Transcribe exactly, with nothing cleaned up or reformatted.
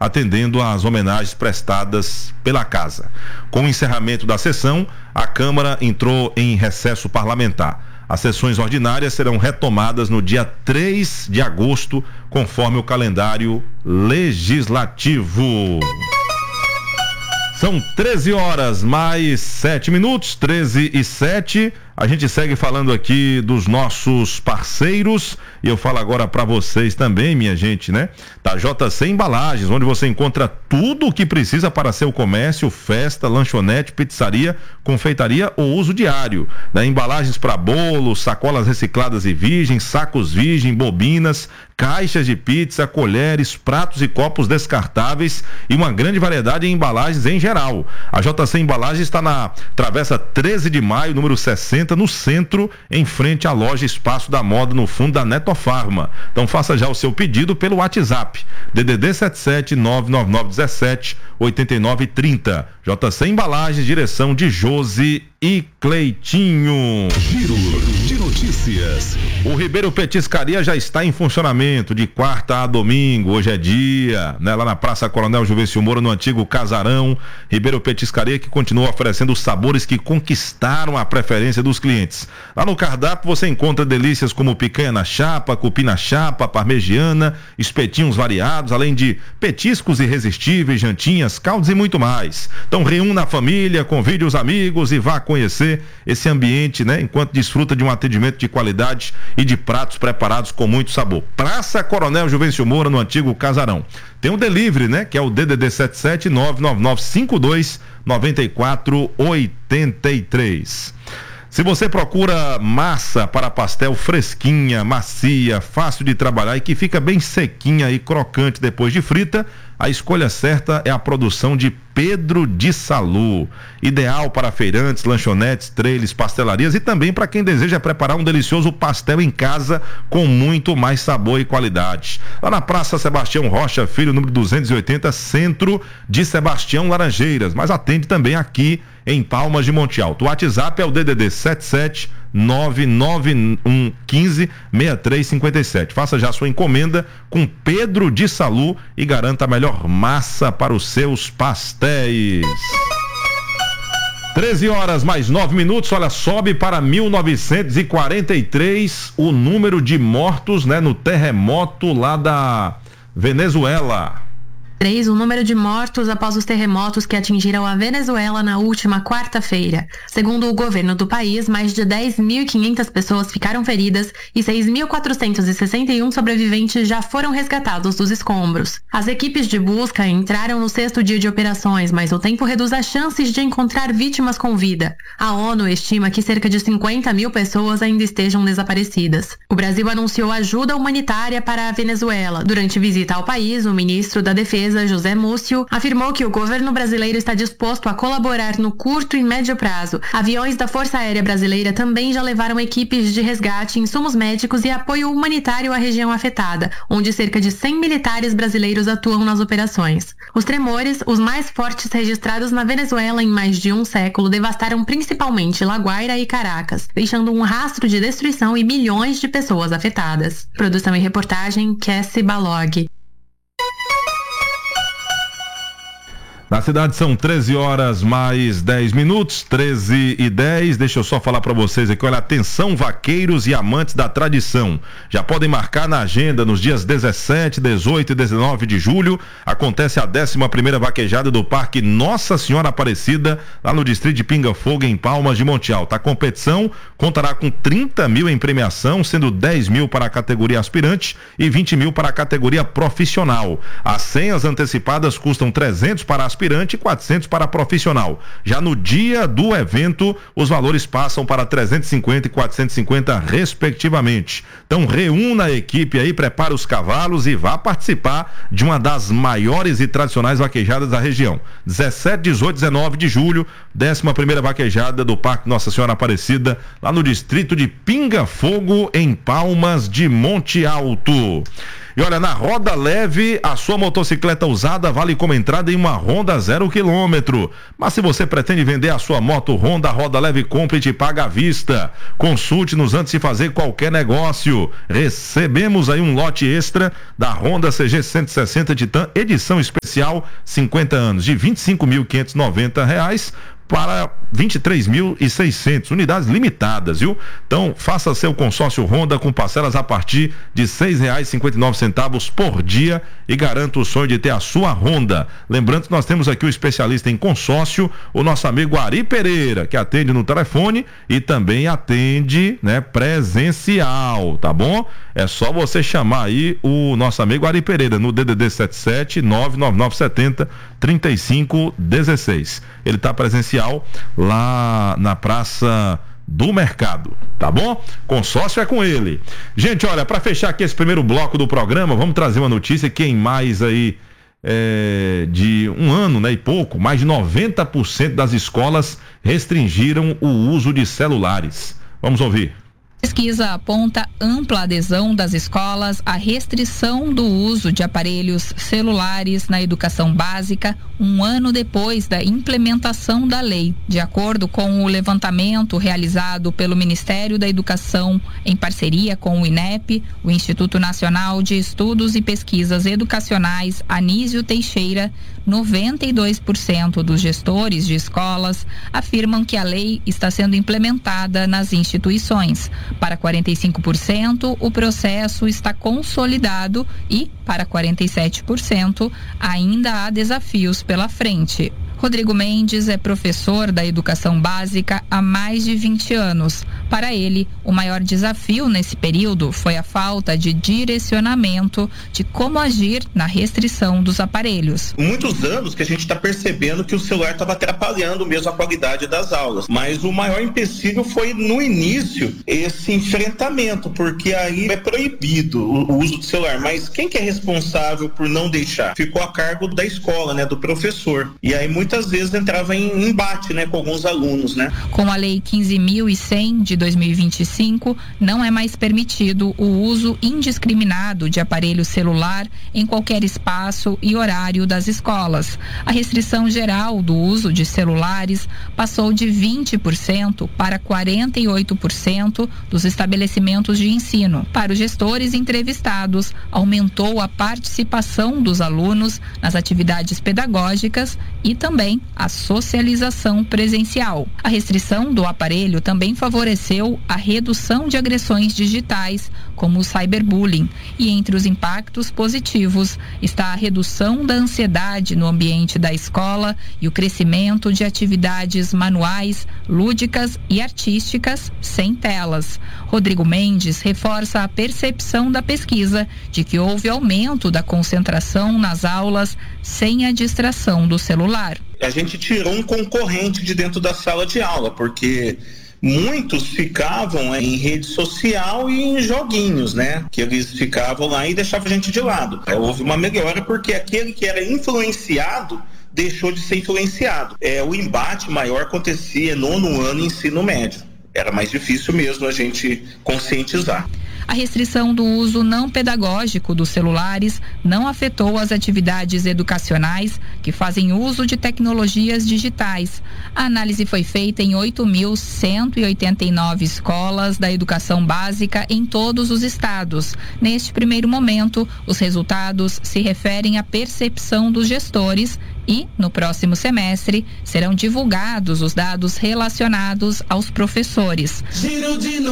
atendendo às homenagens prestadas pela casa. Com o encerramento da sessão, a Câmara entrou em recesso parlamentar. As sessões ordinárias serão retomadas no dia três de agosto, conforme o calendário legislativo. São treze horas mais sete minutos, treze e sete. A gente segue falando aqui dos nossos parceiros e eu falo agora para vocês também, minha gente, né? Da J C Embalagens, onde você encontra tudo o que precisa para seu comércio, festa, lanchonete, pizzaria, confeitaria ou uso diário. Né? Embalagens para bolo, sacolas recicladas e virgens, sacos virgem, bobinas, caixas de pizza, colheres, pratos e copos descartáveis e uma grande variedade em embalagens em geral. A J C Embalagens está na Travessa treze de maio, número sessenta, no centro, em frente à loja Espaço da Moda, no fundo da Netofarma. Então faça já o seu pedido pelo WhatsApp, D D D sete sete nove nove nove um sete oito nove três zero. J C Embalagens, direção de Josi e Cleitinho. Giro de notícias. O Ribeiro Petiscaria já está em funcionamento de quarta a domingo. Hoje é dia, né? Lá na Praça Coronel Juvencio Moura, no antigo Casarão. Ribeiro Petiscaria, que continua oferecendo os sabores que conquistaram a preferência dos clientes. Lá no cardápio você encontra delícias como picanha na chapa, cupim na chapa, parmegiana, espetinhos variados, além de petiscos irresistíveis, jantinhas, caldos e muito mais. Então reúna a família, convide os amigos e vá conhecer esse ambiente, né? Enquanto desfruta de um atendimento de qualidade e de pratos preparados com muito sabor. Praça Coronel Juvencio Moura, no antigo Casarão. Tem um delivery, né? Que é o D D D sete sete nove nove nove cinco dois nove quatro oito três. Se você procura massa para pastel fresquinha, macia, fácil de trabalhar e que fica bem sequinha e crocante depois de frita, a escolha certa é a produção de Pedro de Salu. Ideal para feirantes, lanchonetes, trailers, pastelarias e também para quem deseja preparar um delicioso pastel em casa com muito mais sabor e qualidade. Lá na Praça Sebastião Rocha Filho, número duzentos e oitenta, centro de Sebastião Laranjeiras, mas atende também aqui em Palmas de Monte Alto. O WhatsApp é o D D D sete sete nove nove um um cinco seis três cinco sete. Faça já sua encomenda com Pedro de Salu e garanta a melhor massa para os seus pastéis. treze horas mais nove minutos, olha, sobe para mil novecentos e quarenta e três o número de mortos, né, no terremoto lá da Venezuela. O número de mortos após os terremotos que atingiram a Venezuela na última quarta-feira. Segundo o governo do país, mais de dez mil e quinhentas pessoas ficaram feridas e seis mil quatrocentos e sessenta e um sobreviventes já foram resgatados dos escombros. As equipes de busca entraram no sexto dia de operações, mas o tempo reduz as chances de encontrar vítimas com vida. A ONU estima que cerca de cinquenta mil pessoas ainda estejam desaparecidas. O Brasil anunciou ajuda humanitária para a Venezuela. Durante visita ao país, o ministro da Defesa, José Múcio, afirmou que o governo brasileiro está disposto a colaborar no curto e médio prazo. Aviões da Força Aérea Brasileira também já levaram equipes de resgate, insumos médicos e apoio humanitário à região afetada, onde cerca de cem militares brasileiros atuam nas operações. Os tremores, os mais fortes registrados na Venezuela em mais de um século, devastaram principalmente La Guaira e Caracas, deixando um rastro de destruição e milhões de pessoas afetadas. Produção e reportagem, Cassie Balog. Na cidade são treze horas mais dez minutos, treze e dez. Deixa eu só falar para vocês aqui, olha, atenção vaqueiros e amantes da tradição. Já podem marcar na agenda nos dias dezessete, dezoito e dezenove de julho. Acontece a décima primeira vaquejada do Parque Nossa Senhora Aparecida, lá no distrito de Pinga Fogo, em Palmas de Monte Alto. A competição contará com trinta mil em premiação, sendo dez mil para a categoria aspirante e vinte mil para a categoria profissional. As senhas antecipadas custam trezentos para aspirante e quatrocentos para profissional. Já no dia do evento, os valores passam para trezentos e cinquenta e quatrocentos e cinquenta respectivamente. Então reúna a equipe aí, prepare os cavalos e vá participar de uma das maiores e tradicionais vaquejadas da região. dezessete, dezoito e dezenove de julho, décima primeira vaquejada do Parque Nossa Senhora Aparecida, lá no distrito de Pinga Fogo, em Palmas de Monte Alto. E olha, na Roda Leve, a sua motocicleta usada vale como entrada em uma Honda zero quilômetro. Mas se você pretende vender a sua moto Honda, Roda Leve compra e te paga à vista. Consulte-nos antes de fazer qualquer negócio. Recebemos aí um lote extra da Honda C G cento e sessenta Titan, edição especial especial cinquenta anos, de vinte e cinco mil quinhentos e noventa reais para vinte e três mil e seiscentos, unidades limitadas, viu? Então, faça seu consórcio Honda com parcelas a partir de seis reais e cinquenta e nove centavos por dia e garanta o sonho de ter a sua Honda. Lembrando que nós temos aqui o especialista em consórcio, o nosso amigo Ari Pereira, que atende no telefone e também atende, né, presencial, tá bom? É só você chamar aí o nosso amigo Ari Pereira no D D D setenta e sete, nove nove nove sete zero, três cinco um seis. Ele tá presencial lá na Praça do Mercado, tá bom? Consórcio é com ele. Gente, olha, para fechar aqui esse primeiro bloco do programa, vamos trazer uma notícia que em mais aí é, de um ano, né, e pouco, mais de noventa por cento das escolas restringiram o uso de celulares. Vamos ouvir. Pesquisa aponta ampla adesão das escolas à restrição do uso de aparelhos celulares na educação básica um ano depois da implementação da lei. De acordo com o levantamento realizado pelo Ministério da Educação em parceria com o INEP, o Instituto Nacional de Estudos e Pesquisas Educacionais Anísio Teixeira, noventa e dois por cento dos gestores de escolas afirmam que a lei está sendo implementada nas instituições. Para quarenta e cinco por cento, o processo está consolidado e, para quarenta e sete por cento, ainda há desafios pela frente. Rodrigo Mendes é professor da educação básica há mais de vinte anos. Para ele, o maior desafio nesse período foi a falta de direcionamento de como agir na restrição dos aparelhos. Muitos anos que a gente está percebendo que o celular estava atrapalhando mesmo a qualidade das aulas, mas o maior empecilho foi no início esse enfrentamento, porque aí é proibido o uso do celular, mas quem que é responsável por não deixar? Ficou a cargo da escola, né, do professor. E aí muitas Muitas vezes entrava em embate, né, com alguns alunos, né? Com a Lei quinze mil e cem de dois mil e vinte e cinco, não é mais permitido o uso indiscriminado de aparelho celular em qualquer espaço e horário das escolas. A restrição geral do uso de celulares passou de vinte por cento para quarenta e oito por cento dos estabelecimentos de ensino. Para os gestores entrevistados, aumentou a participação dos alunos nas atividades pedagógicas e também a socialização presencial. A restrição do aparelho também favoreceu a redução de agressões digitais, como o cyberbullying, e entre os impactos positivos está a redução da ansiedade no ambiente da escola e o crescimento de atividades manuais, lúdicas e artísticas sem telas. Rodrigo Mendes reforça a percepção da pesquisa de que houve aumento da concentração nas aulas sem a distração do celular. A gente tirou um concorrente de dentro da sala de aula, porque muitos ficavam em rede social e em joguinhos, né? Que eles ficavam lá e deixavam a gente de lado. Houve uma melhora porque aquele que era influenciado deixou de ser influenciado. É, o embate maior acontecia no nono ano ensino médio. Era mais difícil mesmo a gente conscientizar. A restrição do uso não pedagógico dos celulares não afetou as atividades educacionais que fazem uso de tecnologias digitais. A análise foi feita em oito mil cento e oitenta e nove escolas da educação básica em todos os estados. Neste primeiro momento, os resultados se referem à percepção dos gestores e, no próximo semestre, serão divulgados os dados relacionados aos professores. Giro de